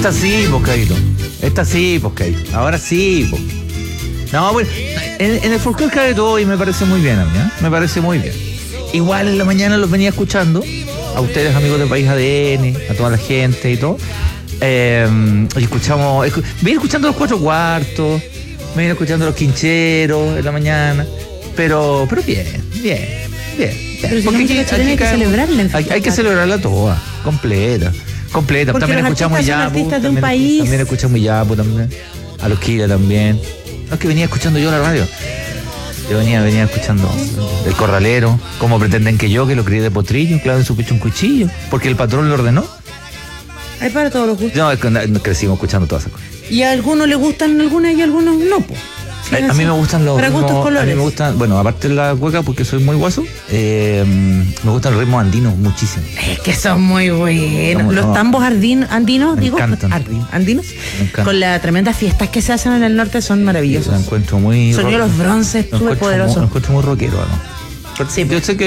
Esta sí, Poscadito. Esta sí, Poscadito. Ahora sí, po. No, bueno, en el folclore cabe todo y me parece muy bien a mí, ¿eh? Me parece muy bien. Igual en la mañana los venía escuchando, a ustedes, amigos del País ADN, a toda la gente y todo. Y venía escuchando los 4 cuartos, venía escuchando los quincheros en la mañana, pero bien. Pero si porque hay que celebrarla. Hay que celebrarla toda, completa. Porque también escuchamos Yapu, también escuchamos Yapu también, a los Kira también. No, es que venía escuchando yo la radio. Yo venía escuchando El Corralero, cómo pretenden que lo crié de potrillo, claro, en su pecho un cuchillo, porque el patrón lo ordenó. Hay para todos los gustos. No, es que crecimos escuchando todas esas cosas. Y a algunos les gustan algunas y a algunos no, pues. A mí me gustan los ritmos, gustos colores. A mí me gustan, bueno, aparte de la cueca, porque soy muy guaso, me gustan los ritmos andinos muchísimo. Es que son muy buenos. Los tambos andinos, me encantan. Andinos, con las tremendas fiestas que se hacen en el norte son maravillosos. Lo encuentro muy... Sonido los bronces, súper poderoso. Lo encuentro muy rockero, ¿no? Sí, yo sé que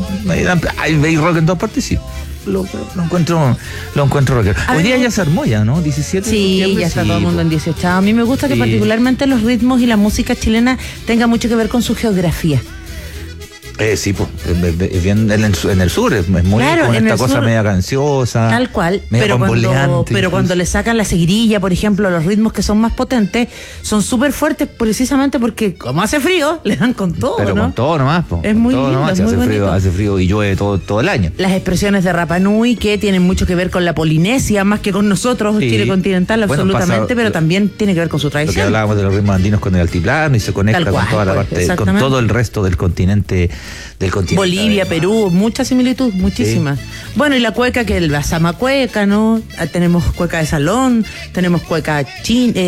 hay rock en todas partes, sí. Lo encuentro rockero. Hoy día ya se armó ya, ¿no? 17 sí, ya está todo el mundo en 18. A mí me gusta que particularmente los ritmos y la música chilena tenga mucho que ver con su geografía. Sí, pues, es bien en el sur, es muy claro, con esta cosa media canciosa. Tal cual, pero cuando le sacan la seguirilla, por ejemplo, los ritmos que son más potentes, son súper fuertes precisamente porque como hace frío, le dan con todo, pero ¿no? con todo nomás, po. Es muy lindo, es muy bonito. Hace frío y llueve todo el año. Las expresiones de Rapa Nui que tienen mucho que ver con la Polinesia, más que con nosotros, sí. Chile continental, absolutamente, pero también tiene que ver con su tradición. Lo que hablábamos de los ritmos andinos con el altiplano y se conecta con toda la parte, con todo el resto del continente. Bolivia, Perú, mucha similitud, muchísimas. Sí. Bueno, y la cueca, que la zamacueca, ¿no? Tenemos cueca de salón, tenemos cueca